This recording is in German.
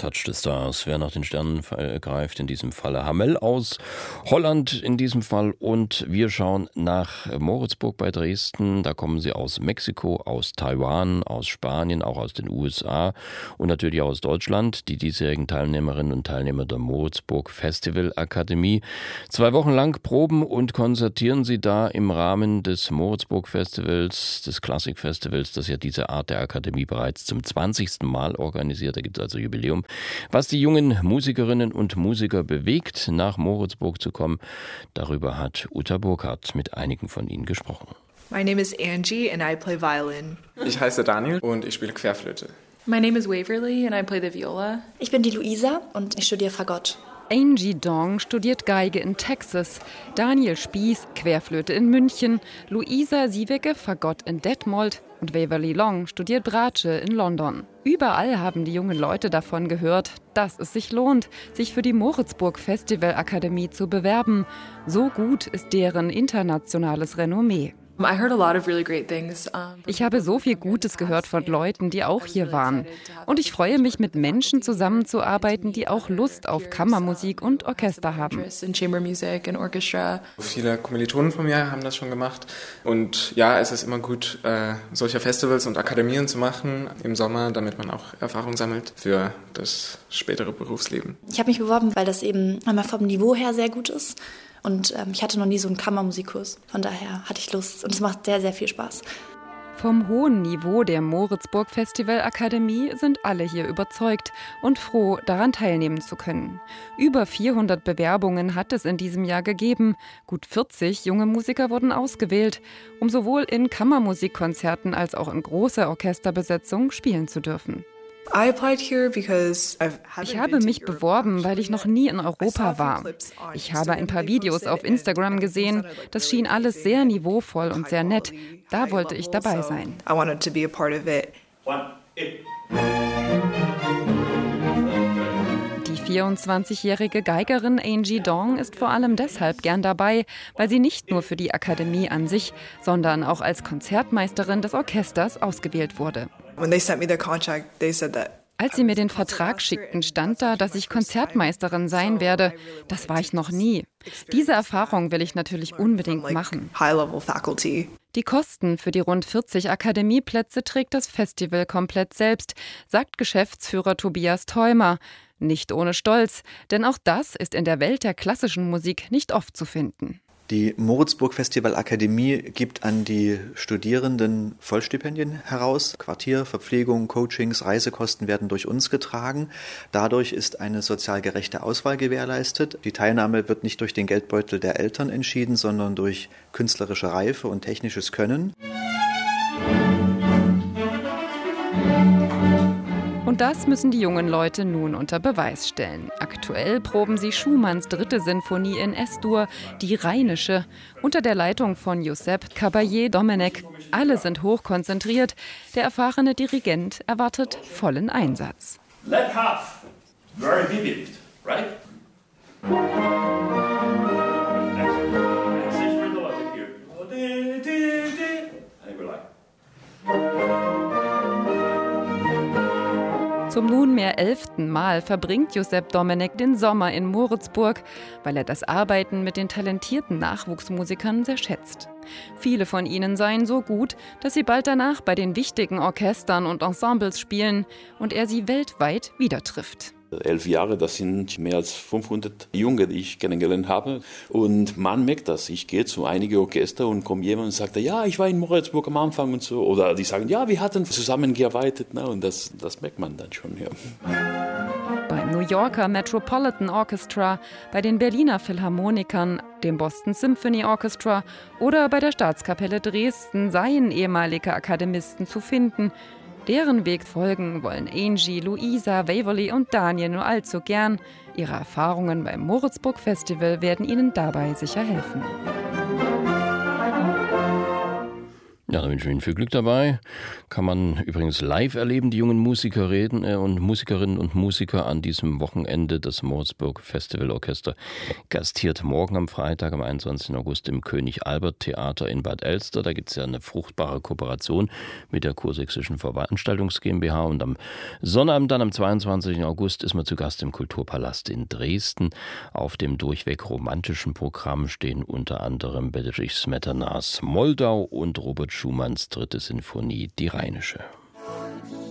Touch the Stars. Wer nach den Sternen greift, in diesem Falle Hamel aus Holland in diesem Fall. Und wir schauen nach Moritzburg bei Dresden. Da kommen sie aus Mexiko, aus Taiwan, aus Spanien, auch aus den USA und natürlich auch aus Deutschland. Die diesjährigen Teilnehmerinnen und Teilnehmer der Moritzburg Festival Akademie. 2 Wochen lang proben und konzertieren sie da im Rahmen des Moritzburg Festivals, des Klassikfestivals, das ja diese Art der Akademie bereits zum 20. Mal organisiert. Da gibt es also Jubiläum. Was die jungen Musikerinnen und Musiker bewegt, nach Moritzburg zu kommen, darüber hat Uta Burkhardt mit einigen von ihnen gesprochen. My name is Angie and I play violin. Ich heiße Daniel und ich spiele Querflöte. My name is Waverly and I play the viola. Ich bin die Luisa und ich studiere Fagott. Angie Dong studiert Geige in Texas, Daniel Spieß Querflöte in München, Luisa Siewecke Fagott in Detmold und Waverly Long studiert Bratsche in London. Überall haben die jungen Leute davon gehört, dass es sich lohnt, sich für die Moritzburg Festival Akademie zu bewerben. So gut ist deren internationales Renommee. Ich habe so viel Gutes gehört von Leuten, die auch hier waren. Und ich freue mich, mit Menschen zusammenzuarbeiten, die auch Lust auf Kammermusik und Orchester haben. Viele Kommilitonen von mir haben das schon gemacht. Und ja, es ist immer gut, solche Festivals und Akademien zu machen im Sommer, damit man auch Erfahrung sammelt für das spätere Berufsleben. Ich habe mich beworben, weil das eben einmal vom Niveau her sehr gut ist. Und ich hatte noch nie so einen Kammermusikkurs. Von daher hatte ich Lust. Und es macht sehr, sehr viel Spaß. Vom hohen Niveau der Moritzburg Festival Akademie sind alle hier überzeugt und froh, daran teilnehmen zu können. Über 400 Bewerbungen hat es in diesem Jahr gegeben. Gut 40 junge Musiker wurden ausgewählt, um sowohl in Kammermusikkonzerten als auch in großer Orchesterbesetzung spielen zu dürfen. Ich habe mich beworben, weil ich noch nie in Europa war. Ich habe ein paar Videos auf Instagram gesehen. Das schien alles sehr niveauvoll und sehr nett. Da wollte ich dabei sein. Die 24-jährige Geigerin Angie Dong ist vor allem deshalb gern dabei, weil sie nicht nur für die Akademie an sich, sondern auch als Konzertmeisterin des Orchesters ausgewählt wurde. Als sie mir den Vertrag schickten, stand da, dass ich Konzertmeisterin sein werde. Das war ich noch nie. Diese Erfahrung will ich natürlich unbedingt machen. Die Kosten für die rund 40 Akademieplätze trägt das Festival komplett selbst, sagt Geschäftsführer Tobias Theumer. Nicht ohne Stolz, denn auch das ist in der Welt der klassischen Musik nicht oft zu finden. Die Moritzburg Festival Akademie gibt an die Studierenden Vollstipendien heraus. Quartier, Verpflegung, Coachings, Reisekosten werden durch uns getragen. Dadurch ist eine sozial gerechte Auswahl gewährleistet. Die Teilnahme wird nicht durch den Geldbeutel der Eltern entschieden, sondern durch künstlerische Reife und technisches Können. Und das müssen die jungen Leute nun unter Beweis stellen. Aktuell proben sie Schumanns 3. Sinfonie in S-Dur, die Rheinische, unter der Leitung von Giuseppe Caballé-Domenech. Alle sind hochkonzentriert. Der erfahrene Dirigent erwartet vollen Einsatz. Let half. Very vivid, right? Zum nunmehr 11. Mal verbringt Giuseppe Domenech den Sommer in Moritzburg, weil er das Arbeiten mit den talentierten Nachwuchsmusikern sehr schätzt. Viele von ihnen seien so gut, dass sie bald danach bei den wichtigen Orchestern und Ensembles spielen und er sie weltweit wieder trifft. 11 Jahre, das sind mehr als 500 Junge, die ich kennengelernt habe. Und man merkt das. Ich gehe zu einigen Orchester und kommt jemand und sagt, ja, ich war in Moritzburg am Anfang und so. Oder die sagen, ja, wir hatten zusammengearbeitet. Und das merkt man dann schon, ja. Beim New Yorker Metropolitan Orchestra, bei den Berliner Philharmonikern, dem Boston Symphony Orchestra oder bei der Staatskapelle Dresden seien ehemalige Akademisten zu finden. Deren Weg folgen wollen Angie, Luisa, Waverly und Daniel nur allzu gern. Ihre Erfahrungen beim Moritzburg Festival werden ihnen dabei sicher helfen. Ja, da wünsche ich Ihnen viel Glück dabei. Kann man übrigens live erleben, die jungen Musikerinnen und Musiker an diesem Wochenende. Das Moritzburg Festivalorchester gastiert morgen am Freitag, am 21. August im König Albert Theater in Bad Elster. Da gibt es ja eine fruchtbare Kooperation mit der Kursächsischen Veranstaltungs GmbH. Und am Sonnabend, dann am 22. August, ist man zu Gast im Kulturpalast in Dresden. Auf dem durchweg romantischen Programm stehen unter anderem Bedřich Smetanas Moldau und Robert Schumanns 3. Sinfonie, die Rheinische.